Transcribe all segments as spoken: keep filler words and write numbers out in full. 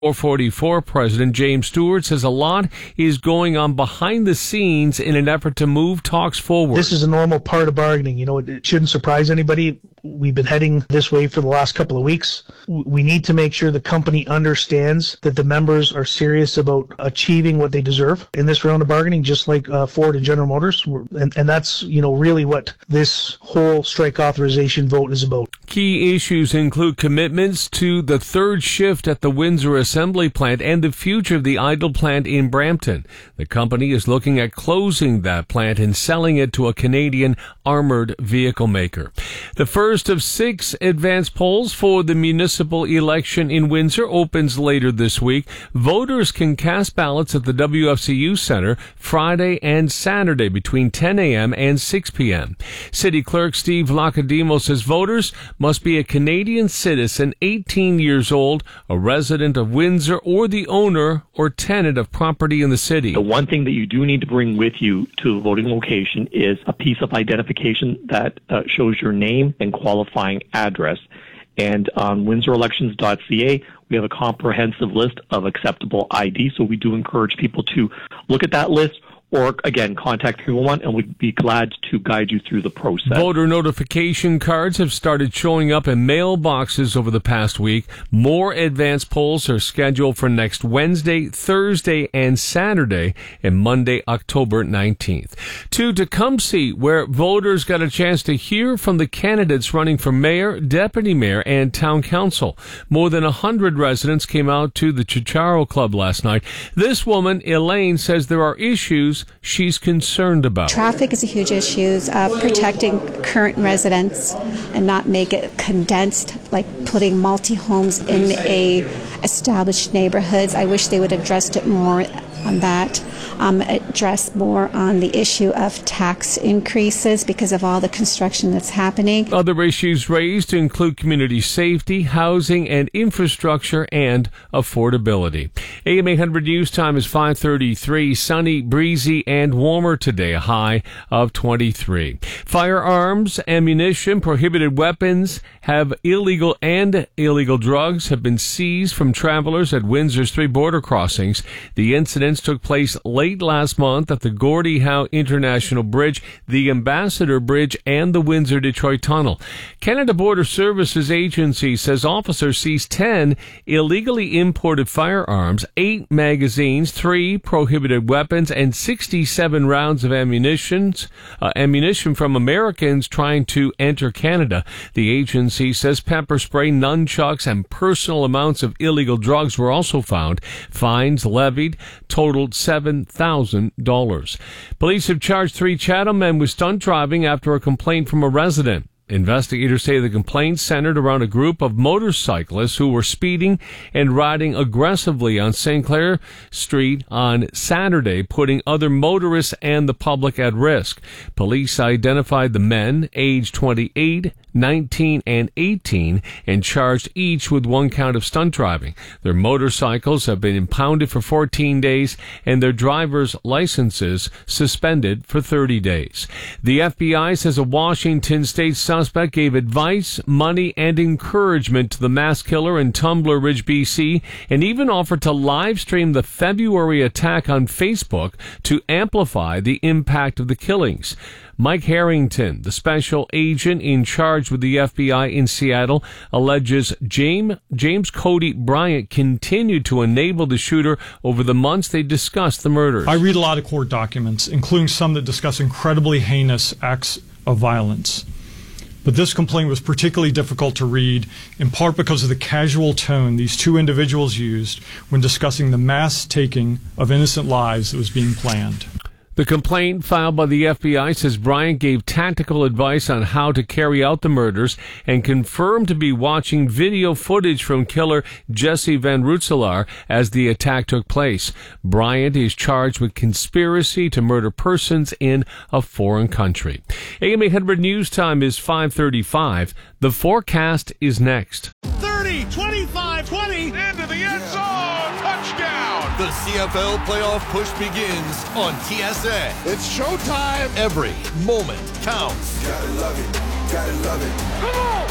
four forty-four President James Stewart says a lot is going on behind the scenes in an effort to move talks forward. This is a normal part of bargaining. You know, it, it shouldn't surprise anybody. We've been heading this way for the last couple of weeks. We need to make sure the company understands that the members are serious about achieving what they deserve in this round of bargaining, just like uh, Ford and General Motors. And, and that's, you know, really what this whole strike authorization vote is about. Key issues include commitments to the third shift at the Windsor Assembly Plant and the future of the idle plant in Brampton. The company is looking at closing that plant and selling it to a Canadian armored vehicle maker. The first of six advance polls for the municipal election in Windsor opens later this week. Voters can cast ballots at the W F C U Centre Friday and Saturday between ten a.m. and six p.m. City Clerk Steve Lacademo says voters must be a Canadian citizen, eighteen years old, a resident of Windsor, or the owner or tenant of property in the city. The one thing that you do need to bring with you to the voting location is a piece of identification that uh, shows your name and qualifying address. And on windsor elections dot c a, we have a comprehensive list of acceptable I D. So we do encourage people to look at that list, or, again, contact three one one, and we'd be glad to guide you through the process. Voter notification cards have started showing up in mailboxes over the past week. More advance polls are scheduled for next Wednesday, Thursday, and Saturday, and Monday, October nineteenth. To Tecumseh, where voters got a chance to hear from the candidates running for mayor, deputy mayor, and town council. More than one hundred residents came out to the Chicharo Club last night. This woman, Elaine, says there are issues she's concerned about. Traffic is a huge issue. Uh, protecting current residents and not make it condensed, like putting multi-homes in a established neighborhoods. I wish they would have addressed it more on that. Um, address more on the issue of tax increases because of all the construction that's happening. Other issues raised include community safety, housing and infrastructure, and affordability. A M eight hundred News Time is five thirty-three. Sunny, breezy, and warmer today, a high of twenty-three. Firearms, ammunition, prohibited weapons, have illegal and illegal drugs have been seized from travelers at Windsor's three border crossings. The incidents took place late last month at the Gordie Howe International Bridge, the Ambassador Bridge, and the Windsor-Detroit Tunnel. Canada Border Services Agency says officers seized ten illegally imported firearms, eight magazines, three prohibited weapons, and sixty-seven rounds of ammunition, uh, ammunition from Americans trying to enter Canada. The agency says pepper spray, nunchucks, and personal amounts of illegal drugs were also found. Fines levied totaled seven thousand dollars. Police have charged three Chatham men with stunt driving after a complaint from a resident. Investigators say the complaint centered around a group of motorcyclists who were speeding and riding aggressively on Saint Clair Street on Saturday, putting other motorists and the public at risk. Police identified the men, aged twenty-eight, nineteen, and eighteen, and charged each with one count of stunt driving. Their motorcycles have been impounded for fourteen days and their driver's licenses suspended for thirty days. The F B I says a Washington State suspect gave advice, money, and encouragement to the mass killer in Tumbler Ridge, B C, and even offered to live stream the February attack on Facebook to amplify the impact of the killings. Mike Harrington, the special agent in charge with the F B I in Seattle, alleges James, James Cody Bryant continued to enable the shooter over the months they discussed the murders. I read a lot of court documents, including some that discuss incredibly heinous acts of violence. But this complaint was particularly difficult to read, in part because of the casual tone these two individuals used when discussing the mass taking of innocent lives that was being planned. The complaint filed by the F B I says Bryant gave tactical advice on how to carry out the murders and confirmed to be watching video footage from killer Jesse Van Rutselaar as the attack took place. Bryant is charged with conspiracy to murder persons in a foreign country. A M eight hundred News Time is five thirty-five. The forecast is next. thirty, twenty-five, twenty, into the end zone, touchdown! The C F L playoff push begins on T S N. It's showtime! Every moment counts. Gotta love it, gotta love it. Come on!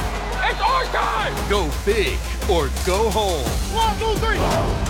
It's our time! Go big or go home. One, two, three!